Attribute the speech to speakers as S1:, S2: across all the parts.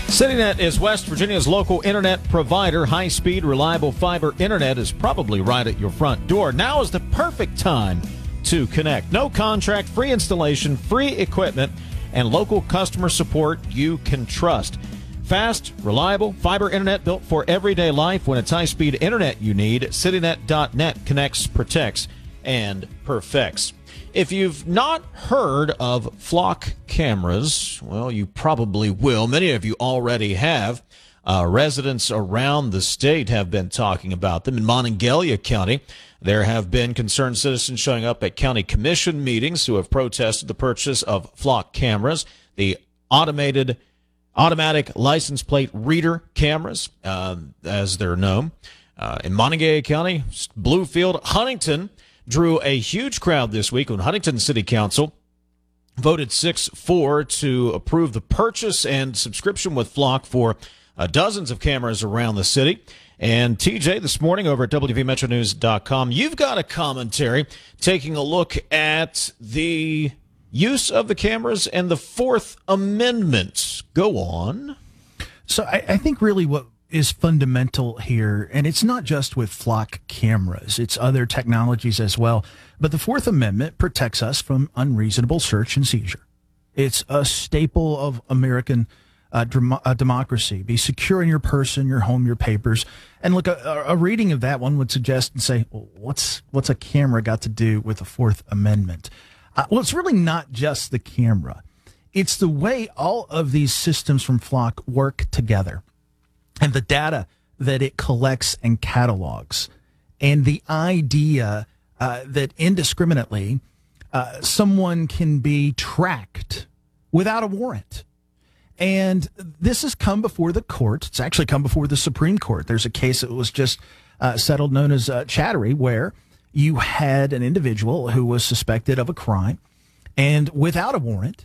S1: CityNet is West Virginia's local internet provider. High-speed, reliable fiber internet is probably right at your front door. Now is the perfect time to connect. No contract, free installation, free equipment, and local customer support you can trust. Fast, reliable fiber internet built for everyday life. When it's high-speed internet you need, CityNet.net connects, protects, and perfects. If you've not heard of Flock cameras, well, you probably will. Many of you already have. Residents around the state have been talking about them. In Monongalia County, there have been concerned citizens showing up at county commission meetings who have protested the purchase of Flock cameras, the automatic license plate reader cameras, as they're known. In Monongalia County, Bluefield, Huntington drew a huge crowd this week when Huntington City Council voted 6-4 to approve the purchase and subscription with Flock for dozens of cameras around the city. And TJ, this morning over at WVMetroNews.com, you've got a commentary taking a look at the use of the cameras and the Fourth Amendment. Go on.
S2: So I think really what is fundamental here, and it's not just with Flock cameras, it's other technologies as well, but the Fourth Amendment protects us from unreasonable search and seizure. It's a staple of American democracy. Be secure in your person, your home, your papers. And look, a reading of that one would suggest and say, well, what's a camera got to do with the Fourth Amendment? Well, it's really not just the camera. It's the way all of these systems from Flock work together, and the data that it collects and catalogs, and the idea that indiscriminately someone can be tracked without a warrant. And this has come before the court. It's actually come before the Supreme Court. There's a case that was just settled known as Chattery, where you had an individual who was suspected of a crime, and without a warrant,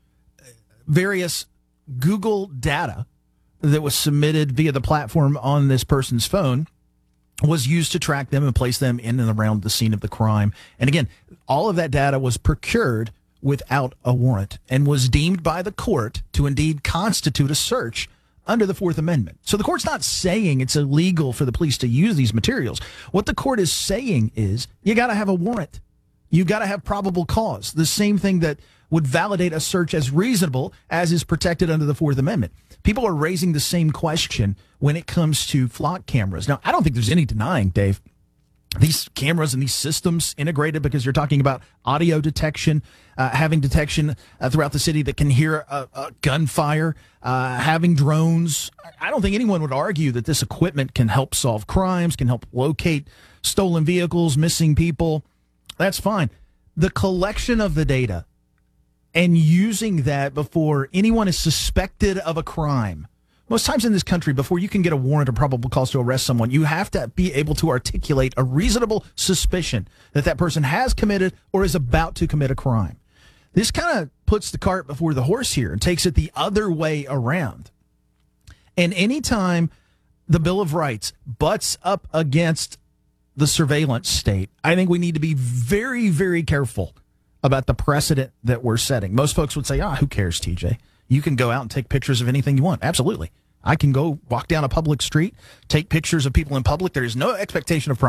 S2: various Google data that was submitted via the platform on this person's phone was used to track them and place them in and around the scene of the crime. And again, all of that data was procured without a warrant and was deemed by the court to indeed constitute a search under the Fourth Amendment. So the court's not saying it's illegal for the police to use these materials. What the court is saying is you got to have a warrant. You got to have probable cause. The same thing that would validate a search as reasonable as is protected under the Fourth Amendment. People are raising the same question when it comes to Flock cameras. Now, I don't think there's any denying, Dave, these cameras and these systems integrated, because you're talking about audio detection, having detection throughout the city that can hear a gunfire, having drones. I don't think anyone would argue that this equipment can help solve crimes, can help locate stolen vehicles, missing people. That's fine. The collection of the data and using that before anyone is suspected of a crime. Most times in this country, before you can get a warrant or probable cause to arrest someone, you have to be able to articulate a reasonable suspicion that that person has committed or is about to commit a crime. This kind of puts the cart before the horse here and takes it the other way around. And anytime the Bill of Rights butts up against the surveillance state, I think we need to be very, very careful about the precedent that we're setting. Most folks would say, who cares, TJ? You can go out and take pictures of anything you want. Absolutely. I can go walk down a public street, take pictures of people in public. There is no expectation of privacy.